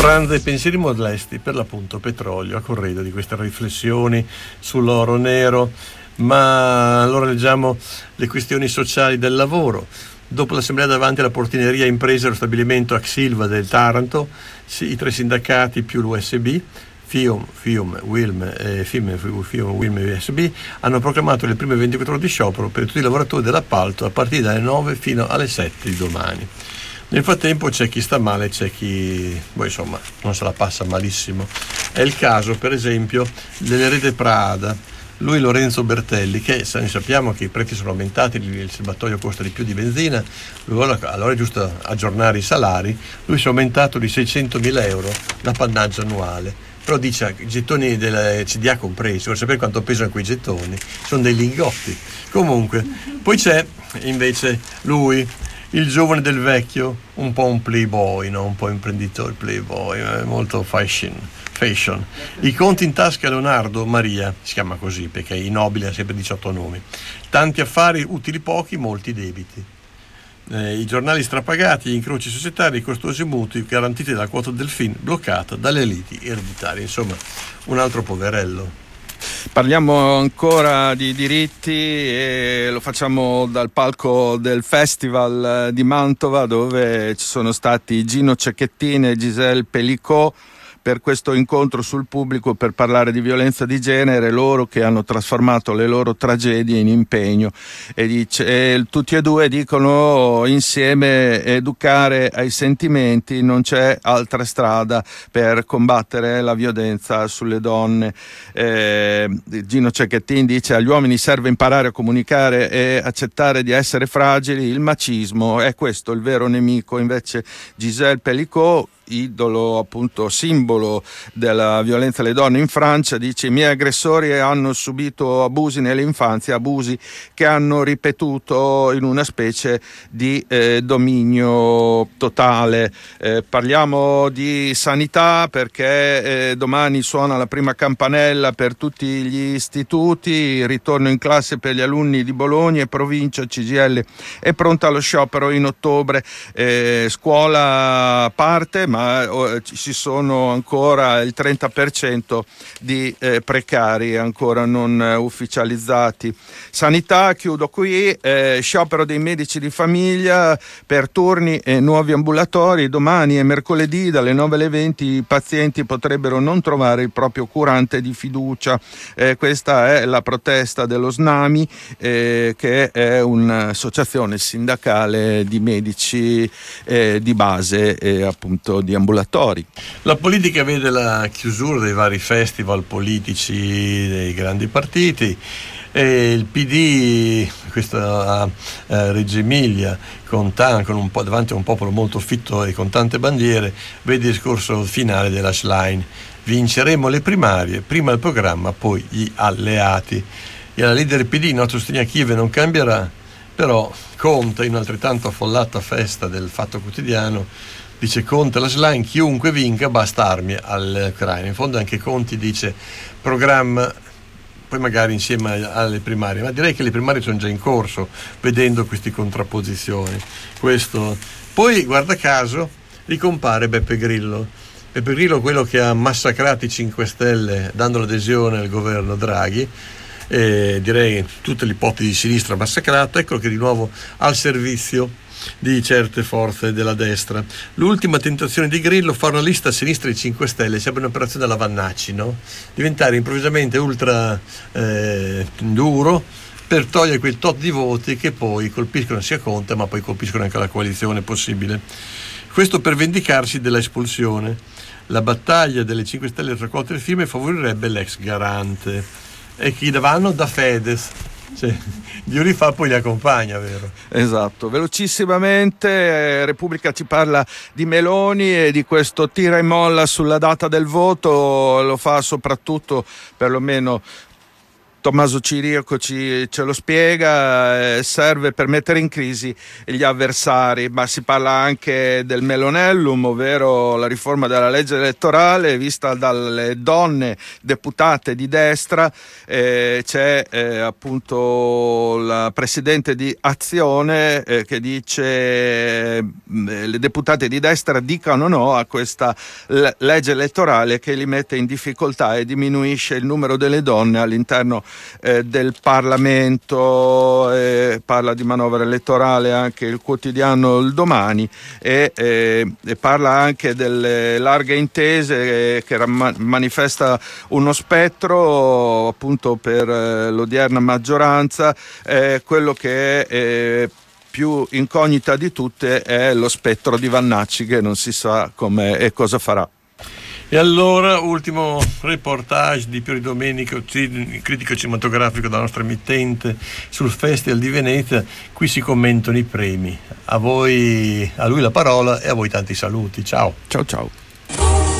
Pranzo e pensieri modesti, per l'appunto petrolio, a corredo di queste riflessioni sull'oro nero. Ma allora leggiamo le questioni sociali del lavoro. Dopo l'assemblea davanti alla portineria imprese dello stabilimento Axilva del Taranto, i 3 sindacati più l'USB, FIOM, WILM e USB, hanno proclamato le prime 24 ore di sciopero per tutti i lavoratori dell'appalto a partire dalle 9 fino alle 7 di domani. Nel frattempo c'è chi sta male, c'è chi insomma non se la passa malissimo. È il caso per esempio dell'erede Prada. Lui, Lorenzo Bertelli, che sappiamo che i prezzi sono aumentati, il serbatoio costa di più di benzina, allora è giusto aggiornare i salari. Lui si è aumentato di 600.000 euro l'appannaggio annuale, però dice i gettoni della CDA compresi, vuole sapere quanto pesano quei gettoni, sono dei lingotti. Comunque, poi c'è invece lui, il giovane del vecchio, un po' un playboy, no? Un po' imprenditore playboy, molto fashion. I conti in tasca a Leonardo Maria, si chiama così perché i nobili ha sempre 18 nomi, tanti affari, utili pochi, molti debiti. I giornali strapagati, gli incroci societari, i costosi mutui garantiti dalla quota del FIN bloccata dalle liti ereditarie. Insomma, un altro poverello. Parliamo ancora di diritti e lo facciamo dal palco del Festival di Mantova, dove ci sono stati Gino Cecchettin e Giselle Pellicot per questo incontro sul pubblico per parlare di violenza di genere, loro che hanno trasformato le loro tragedie in impegno, e tutti e due dicono insieme: educare ai sentimenti, non c'è altra strada per combattere la violenza sulle donne. Gino Cecchettin dice: agli uomini serve imparare a comunicare e accettare di essere fragili, il macismo è questo il vero nemico. Invece Giselle Pellicot, idolo, appunto simbolo della violenza alle donne in Francia, dice: i miei aggressori hanno subito abusi nell'infanzia, abusi che hanno ripetuto in una specie di dominio totale. Parliamo di sanità perché domani suona la prima campanella per tutti gli istituti, ritorno in classe per gli alunni di Bologna e provincia. CGIL è pronta allo sciopero in ottobre. Scuola parte, ma ci sono ancora il 30% di precari ancora non ufficializzati. Sanità, chiudo qui, sciopero dei medici di famiglia per turni e nuovi ambulatori. Domani e mercoledì dalle 9 alle 20 i pazienti potrebbero non trovare il proprio curante di fiducia. Questa è la protesta dello SNAMI, che è un'associazione sindacale di medici di base e appunto di ambulatori. La politica vede la chiusura dei vari festival politici dei grandi partiti e il PD, questo a Reggio Emilia, davanti a un popolo molto fitto e con tante bandiere, vede il discorso finale della Schlein: vinceremo le primarie, prima il programma, poi gli alleati. E la leader del PD, il nostro sostegno a Kiev non cambierà, però Conte, in un'altrettanto affollata festa del Fatto Quotidiano, dice: Conte la Schlein, chiunque vinca basta armi all'Ucraina. In fondo anche Conte dice programma, poi magari insieme alle primarie, ma direi che le primarie sono già in corso, vedendo queste contrapposizioni. Poi guarda caso ricompare Beppe Grillo, quello che ha massacrato i 5 Stelle dando l'adesione al governo Draghi, direi tutte le ipotesi di sinistra massacrato, ecco che di nuovo al servizio di certe forze della destra. L'ultima tentazione di Grillo: fare una lista a sinistra di 5 Stelle, sembra un'operazione alla Vannacci, no? Diventare improvvisamente ultra duro per togliere quel tot di voti che poi colpiscono sia Conte ma poi colpiscono anche la coalizione possibile. Questo per vendicarsi della espulsione. La battaglia delle 5 Stelle per raccogliere firme favorirebbe l'ex Garante e chi vanno da Fedez, cioè, Dio li fa poi li accompagna, vero? Esatto. Velocissimamente Repubblica ci parla di Meloni e di questo tira e molla sulla data del voto. Lo fa soprattutto, perlomeno Tommaso Ciriaco ce lo spiega, serve per mettere in crisi gli avversari, ma si parla anche del Melonellum, ovvero la riforma della legge elettorale vista dalle donne deputate di destra. C'è appunto la presidente di Azione che dice le deputate di destra dicano no a questa legge elettorale che li mette in difficoltà e diminuisce il numero delle donne all'interno del Parlamento. Parla di manovra elettorale anche il quotidiano Il Domani e parla anche delle larghe intese che manifesta uno spettro appunto per l'odierna maggioranza. Quello che è più incognita di tutte è lo spettro di Vannacci, che non si sa com'è e cosa farà. E allora, ultimo reportage di Piero Domenico, critico cinematografico della nostra emittente, sul Festival di Venezia. Qui si commentano i premi. A lui la parola e a voi tanti saluti. Ciao. Ciao ciao.